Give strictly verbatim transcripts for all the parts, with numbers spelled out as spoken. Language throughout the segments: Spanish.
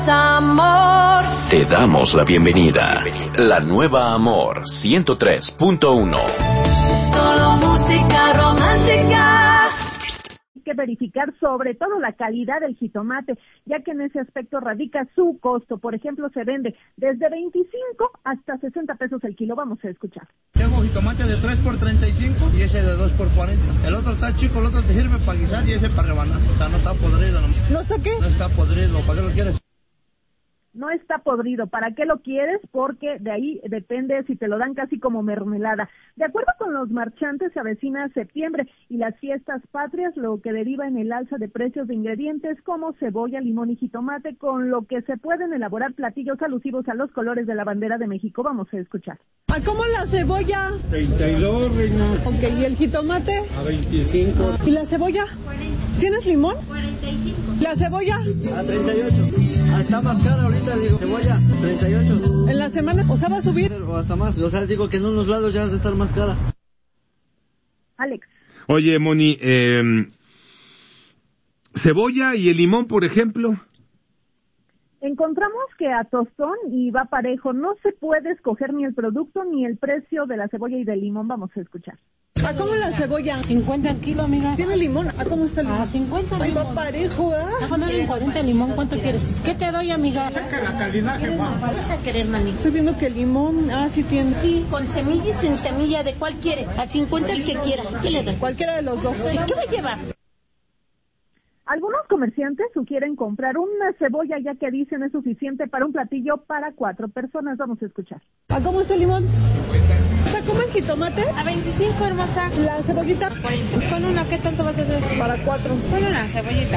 Amor. Te damos la bienvenida. La nueva Amor ciento tres punto uno. Solo música romántica. Hay que verificar sobre todo la calidad del jitomate, ya que en ese aspecto radica su costo. Por ejemplo, se vende desde veinticinco hasta sesenta pesos el kilo. Vamos a escuchar. Tengo jitomate de tres por treinta y cinco y ese de dos por cuarenta. El otro está chico, el otro te sirve para guisar y ese para rebanar. O sea, no está podrido. ¿No, ¿No está qué? No está podrido. ¿Para qué lo quieres? No está podrido. ¿Para qué lo quieres? Porque de ahí depende si te lo dan casi como mermelada. De acuerdo con los marchantes, se avecina septiembre y las fiestas patrias, lo que deriva en el alza de precios de ingredientes como cebolla, limón y jitomate, con lo que se pueden elaborar platillos alusivos a los colores de la bandera de México. Vamos a escuchar. ¿A cómo la cebolla? treinta y dos, reina. Ok, ¿y el jitomate? A veinticinco. ¿Y la cebolla? cuarenta. ¿Tienes limón? cuarenta y cinco. ¿La cebolla? A treinta y ocho. Está más cara ahorita, digo, cebolla, treinta y ocho. ¿En la semana? O sea, ¿va a subir? O hasta más. O sea, digo que en unos lados ya has de estar más cara. Alex. Oye, Moni, eh, cebolla y el limón, por ejemplo. Encontramos que a tostón y va parejo. No se puede escoger ni el producto ni el precio de la cebolla y del limón. Vamos a escuchar. ¿A cómo la cebolla? cincuenta el kilo, amiga. ¿Tiene limón? ¿A cómo está el limón? A cincuenta el Ahí limón. va parejo, ¿eh? A ponerle cuarenta el limón, ¿cuánto quieres? ¿Qué te doy, amiga? Saca la calidad, jefa. Vas a querer, manito. Estoy viendo que el limón, ah, sí tiene. Sí, con semilla y sin semilla, ¿de cuál quiere? A cincuenta el que quiera. ¿Qué le doy? Cualquiera de los dos. Sí, ¿qué va a llevar? Algunos comerciantes sugieren comprar una cebolla, ya que dicen es suficiente para un platillo para cuatro personas. Vamos a escuchar. ¿A cómo está el limón? ¿Está como el jitomate? A veinticinco, hermosa. ¿La cebollita? cuarenta. Con una, ¿qué tanto vas a hacer? Para cuatro. Con una cebollita.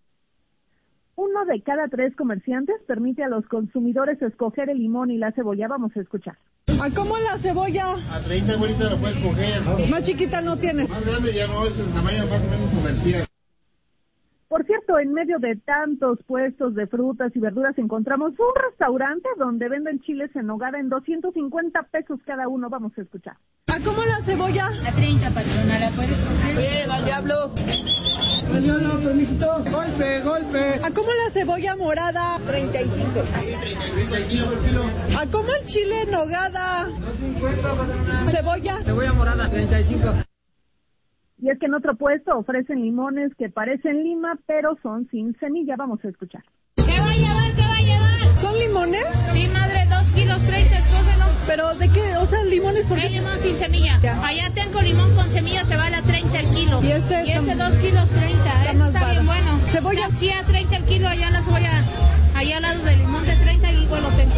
Uno de cada tres comerciantes permite a los consumidores escoger el limón y la cebolla. Vamos a escuchar. ¿A cómo la cebolla? A treinta ahorita lo puedes coger. Más chiquita no tiene. Más grande ya no, es el tamaño más o menos comercial. Por cierto, en medio de tantos puestos de frutas y verduras encontramos un restaurante donde venden chiles en nogada en doscientos cincuenta pesos cada uno. Vamos a escuchar. ¿A cómo la cebolla? A treinta, patrona, ¿la puedes coger? ¡Bien, al diablo! No, no, permisito. Golpe, golpe. ¿A cómo la cebolla morada? treinta y cinco. treinta y cinco por kilo. ¿A cómo el chile en nogada? dos cincuenta, patrona. ¿Cebolla? Cebolla morada, treinta y cinco. Y es que en otro puesto ofrecen limones que parecen lima, pero son sin semilla. Vamos a escuchar. ¿Qué va a llevar? ¿Qué va a llevar? ¿Son limones? Sí, madre, dos kilos treinta, escógelo. ¿Pero de qué? O sea, limones por Hay qué? limón sin semilla. Ya. Allá tengo limón con semilla, te vale a treinta el kilo. Y este y está- este dos kilos treinta. está Este más está bien barato. bueno. ¿Cebolla? Sí, a treinta el kilo, allá la cebolla. Allá al lado del limón de treinta y igual lo tengo.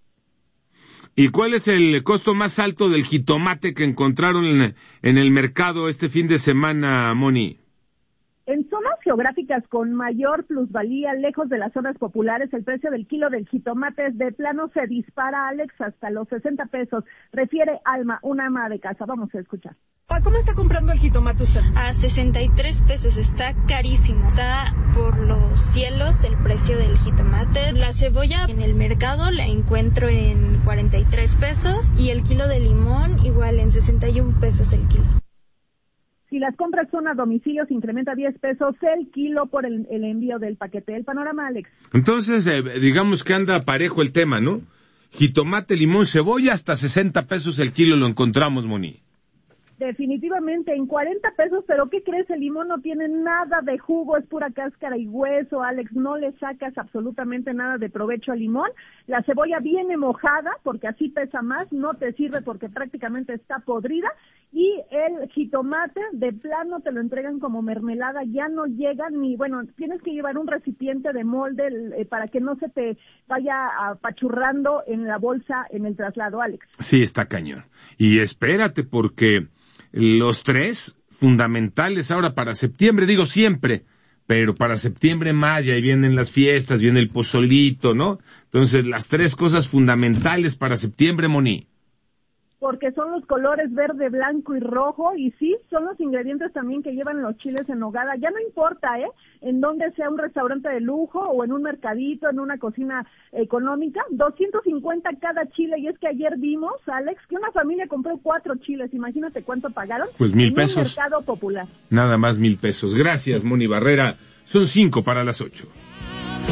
¿Y cuál es el costo más alto del jitomate que encontraron en, en el mercado este fin de semana, Moni? En zonas geográficas con mayor plusvalía, lejos de las zonas populares, el precio del kilo del jitomate de plano se dispara, Alex, hasta los sesenta pesos. Refiere Alma, una ama de casa. Vamos a escuchar. ¿A cómo está comprando el jitomate usted? A sesenta y tres pesos, está carísimo, está por los cielos el precio del jitomate. La cebolla en el mercado la encuentro en cuarenta y tres pesos y el kilo de limón igual en sesenta y un pesos el kilo. Si las compras son a domicilio, se incrementa diez pesos el kilo por el, el envío del paquete. El panorama, Alex. Entonces, eh, digamos que anda parejo el tema, ¿no? Jitomate, limón, cebolla, hasta sesenta pesos el kilo lo encontramos, Moni. Definitivamente en cuarenta pesos, pero ¿qué crees? El limón no tiene nada de jugo, es pura cáscara y hueso, Alex, no le sacas absolutamente nada de provecho al limón. La cebolla viene mojada, porque así pesa más, no te sirve porque prácticamente está podrida, y el jitomate de plano te lo entregan como mermelada, ya no llega ni, bueno, tienes que llevar un recipiente de molde eh, para que no se te vaya apachurrando en la bolsa en el traslado, Alex. Sí, está cañón. Y espérate, porque los tres fundamentales ahora para septiembre, digo siempre, pero para septiembre más, y ahí vienen las fiestas, viene el pozolito, ¿no? Entonces, las tres cosas fundamentales para septiembre, Moni. Porque son los colores verde, blanco y rojo, y sí, son los ingredientes también que llevan los chiles en nogada. Ya no importa, ¿eh?, en donde sea un restaurante de lujo o en un mercadito, en una cocina económica, doscientos cincuenta cada chile, y es que ayer vimos, Alex, que una familia compró cuatro chiles, imagínate cuánto pagaron. Pues mil en pesos. un mercado popular. Nada más mil pesos. Gracias, Moni Barrera. Son cinco para las ocho.